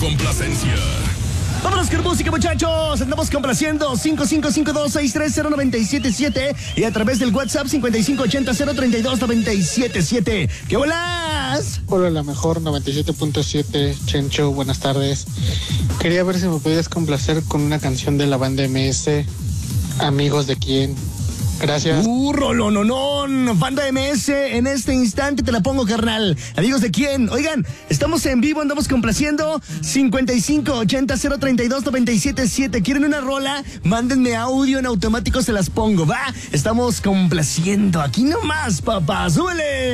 complacencia. Vámonos con música, muchachos. Andamos complaciendo 5552-630-977 y a través del WhatsApp 5580-032-977. ¿Qué bolas? Hola, la mejor 97.7, Chencho, buenas tardes. Quería ver si me podías complacer con una canción de la banda MS, Amigos de quién. Gracias. Rolononón, banda MS, en este instante te la pongo, carnal. Amigos de quién, oigan, estamos en vivo, andamos complaciendo 5580-032-977. ¿Quieren una rola? Mándenme audio, en automático se las pongo, va. Estamos complaciendo, aquí nomás, papá, súbele.